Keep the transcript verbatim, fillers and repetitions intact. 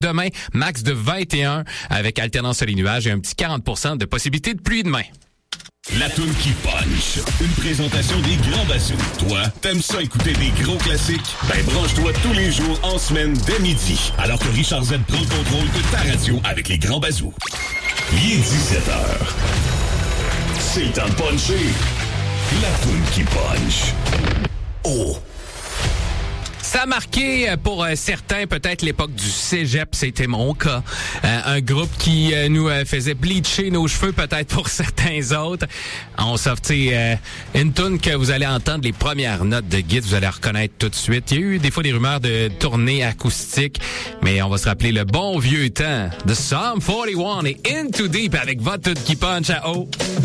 Demain, max de vingt et un avec alternance sur les nuages et un petit quarante pour cent de possibilité de pluie demain. La toune qui punch. Une présentation des Grands Bazous. Toi, t'aimes ça écouter des gros classiques? Ben branche-toi tous les jours en semaine dès midi. Alors que Richard Z prend le contrôle de ta radio avec les Grands Bazous. Il est dix-sept heures. C'est le temps de puncher. La toune qui punch. Oh! Ça a marqué pour certains peut-être l'époque du cégep, c'était mon cas. Euh, un groupe qui euh, nous euh, faisait bleacher nos cheveux peut-être pour certains autres. On sortit euh, une tune que vous allez entendre les premières notes de guide, vous allez reconnaître tout de suite. Il y a eu des fois des rumeurs de tournées acoustiques, mais on va se rappeler le bon vieux temps de Psalm quarante et un et Into Deep avec votre tune qui punch à haut.